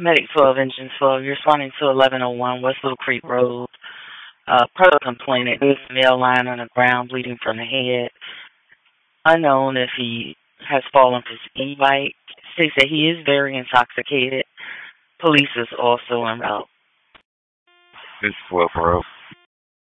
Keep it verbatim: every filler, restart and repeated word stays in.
Medic twelve, Engine twelve, you're responding to eleven oh one West Little Creek Road. Uh, per the complainant, there's a male lying on the ground bleeding from the head. Unknown if he has fallen from his e-bike. States that he is very intoxicated. Police is also en route. This is twelve, bro.